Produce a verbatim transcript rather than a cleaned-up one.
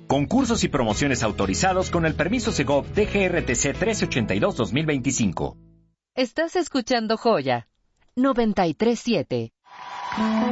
Concursos y promociones autorizados con el permiso Segov D G R T C trece ochenta y dos dos mil veinticinco. Estás escuchando Joya noventa y tres punto siete.